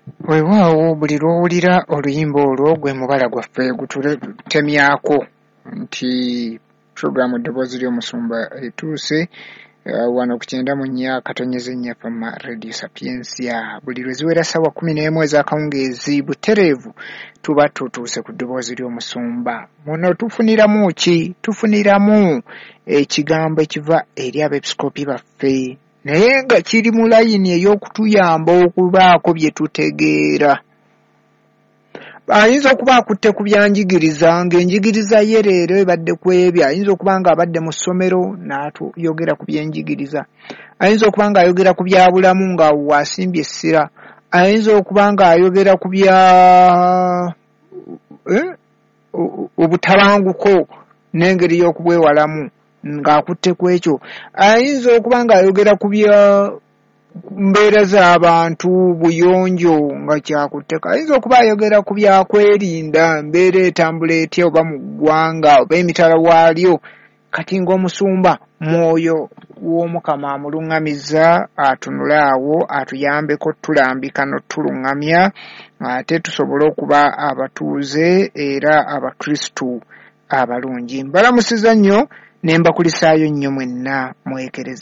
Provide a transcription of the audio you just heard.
Weewaawo buli lw'owulira oluyimba olwo gwe mubala gwaffe gututemyako nti puroguramu Eddoboozi ly'Omusumba etuuse wano ku 94.4 FM Radio Sapiensia. Buli lwe ziwera ssaawa 11 ez'akawungeezi butereevu tuba tutuuse ku Ddoboozi ly'Omusumba. Muno tufuniramu ki? Tufuniramu ekigambo ekiva eri abeepisikoopi baffe naye nga kiri mu layini ey'okutuyamba okubaako bye tutegeera. Ayinza okuba akutte ku byanjigiriza ng'enjigiriza ye leero ebadde ku ebyo. Ayinza okuba ng'abadde mu ssomero n'atuyogera ku byenjigiriza. Ayinza okuba ng'ayogera ku bya bulamu nga wasimbye essira. Ayinza okuba ng'ayogera ku bya obutabanguko n'engeri y'okubwewalamu ng'akutte ku ekyo. Ayinza okuba ng'ayogera ku bya mbeera z'abantu buyonjo nga kyakutteko. Ayinza okuba ayogera ku byakwerinda mbeera etambula etya oba mu ggwanga oba emitala waalyo. Kati ng'omusumba mwoyo w'Omukama amuluŋŋamizza atunule awo atuyambeko tulambika n'otuluŋŋamya ate tusobole okuba abatuuze era abakristu abalungi. Mbalamusiza nnyo ne mbakulisaayo nnyo mwenna mwekereze.